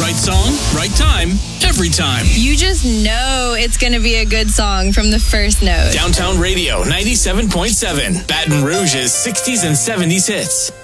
Right song, right time, every time. You just know it's going to be a good song from the first note. Downtown Radio 97.7, Baton Rouge's 60s and 70s hits.